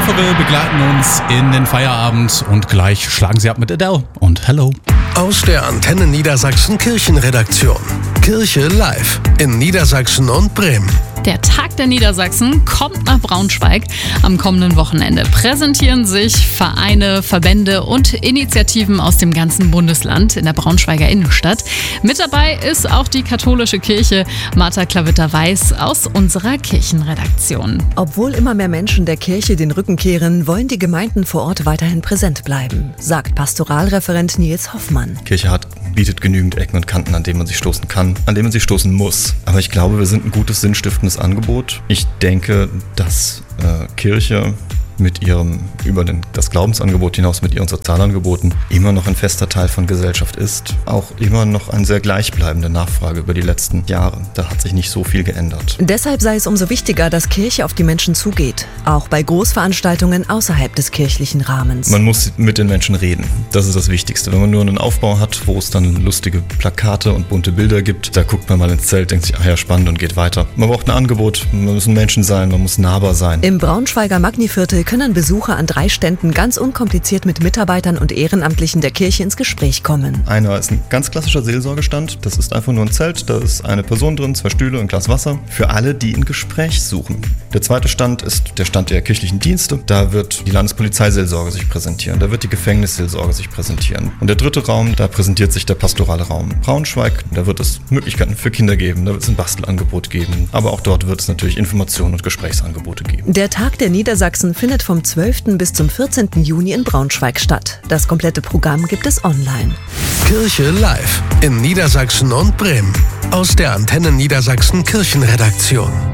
Christopherville begleiten uns in den Feierabend und gleich schlagen sie ab mit Adele und Hello. Aus der Antenne Niedersachsen Kirchenredaktion. Kirche live in Niedersachsen und Bremen. Der Tag der Niedersachsen kommt nach Braunschweig. Am kommenden Wochenende präsentieren sich Vereine, Verbände und Initiativen aus dem ganzen Bundesland in der Braunschweiger Innenstadt. Mit dabei ist auch die katholische Kirche. Martha Klavitter-Weiß aus unserer Kirchenredaktion. Obwohl immer mehr Menschen der Kirche den Rücken kehren, wollen die Gemeinden vor Ort weiterhin präsent bleiben, sagt Pastoralreferent Nils Hoffmann. Kirche bietet genügend Ecken und Kanten, an denen man sich stoßen kann, an denen man sich stoßen muss. Aber ich glaube, wir sind ein gutes, sinnstiftendes Angebot. Ich denke, dass Kirche mit ihrem, über das Glaubensangebot hinaus mit ihren Sozialangeboten immer noch ein fester Teil von Gesellschaft ist. Auch immer noch eine sehr gleichbleibende Nachfrage über die letzten Jahre. Da hat sich nicht so viel geändert. Deshalb sei es umso wichtiger, dass Kirche auf die Menschen zugeht. Auch bei Großveranstaltungen außerhalb des kirchlichen Rahmens. Man muss mit den Menschen reden. Das ist das Wichtigste. Wenn man nur einen Aufbau hat, wo es dann lustige Plakate und bunte Bilder gibt, da guckt man mal ins Zelt, denkt sich, ach ja, spannend und geht weiter. Man braucht ein Angebot, man müssen Menschen sein, man muss nahbar sein. Im Braunschweiger Magniviertel können Besucher an 3 Ständen ganz unkompliziert mit Mitarbeitern und Ehrenamtlichen der Kirche ins Gespräch kommen. Einer ist ein ganz klassischer Seelsorgestand. Das ist einfach nur ein Zelt, da ist eine Person drin, 2 Stühle und ein Glas Wasser. Für alle, die ein Gespräch suchen. Der zweite Stand ist der Stand der kirchlichen Dienste. Da wird die Landespolizeiseelsorge sich präsentieren. Da wird die Gefängnisseelsorge sich präsentieren. Und der dritte Raum, da präsentiert sich der pastorale Raum Braunschweig. Da wird es Möglichkeiten für Kinder geben, da wird es ein Bastelangebot geben. Aber auch dort wird es natürlich Informationen und Gesprächsangebote geben. Der Tag der Niedersachsen findet vom 12. bis zum 14. Juni in Braunschweig statt. Das komplette Programm gibt es online. Kirche live in Niedersachsen und Bremen. Aus der Antenne Niedersachsen Kirchenredaktion.